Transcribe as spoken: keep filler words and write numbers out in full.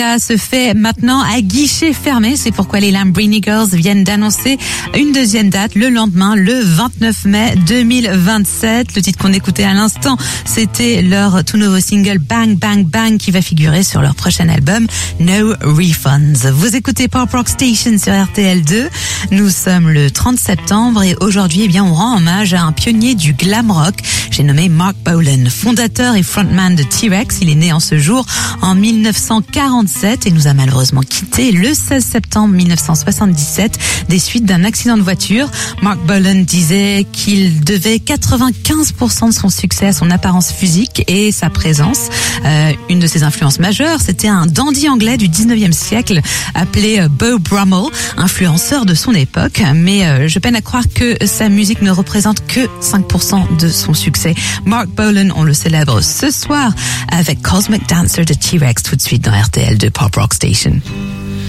se fait maintenant à guichet fermé. C'est pourquoi les Lamborghini Girls viennent d'annoncer une deuxième date le lendemain, le vingt-neuf mai deux mille vingt-sept. Le titre qu'on écoutait à l'instant, c'était leur tout nouveau single Bang Bang Bang qui va figurer sur leur prochain album No Refunds. Vous écoutez Pop Rock Station sur R T L deux. Nous sommes le trente septembre et aujourd'hui, eh bien, on rend hommage à un pionnier du glam rock. J'ai nommé Marc Bolan, fondateur et frontman de T-Rex. Il est né en ce jour en mille neuf cent quarante-sept et nous a malheureusement quitté le seize septembre mille neuf cent soixante-dix-sept des suites d'un accident de voiture. Marc Bolan disait qu'il devait quatre-vingt-quinze pour cent de son succès à son apparence physique et sa présence. Euh, une de ses influences majeures, c'était un dandy anglais du dix-neuvième siècle appelé Beau Brummel, influenceur de son époque. Mais euh, je peine à croire que sa musique ne représente que cinq pour cent de son succès. Marc Bolan, on le célèbre ce soir avec Cosmic Dancer de T-Rex tout de suite dans R T L deux Pop Rock Station.